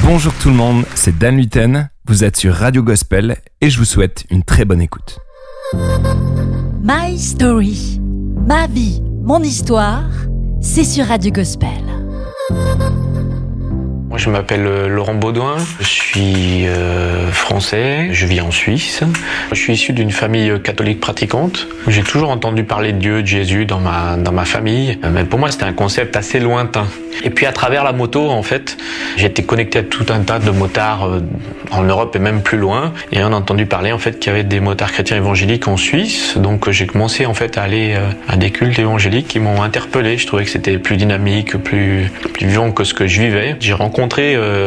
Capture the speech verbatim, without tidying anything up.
Bonjour tout le monde, c'est Dan Luten, vous êtes sur Radio Gospel et je vous souhaite une très bonne écoute. My Story, ma vie, mon histoire, c'est sur Radio Gospel. Moi, je m'appelle Laurent Baudouin, je suis euh, français, je vis en Suisse. Je suis issu d'une famille catholique pratiquante. J'ai toujours entendu parler de Dieu, de Jésus dans ma, dans ma famille, mais pour moi c'était un concept assez lointain. Et puis à travers la moto, en fait, j'ai été connecté à tout un tas de motards euh, en Europe et même plus loin. Et on a entendu parler en fait qu'il y avait des motards chrétiens évangéliques en Suisse. Donc j'ai commencé en fait à aller euh, à des cultes évangéliques qui m'ont interpellé. Je trouvais que c'était plus dynamique, plus, plus vivant que ce que je vivais. J'ai rencontré euh,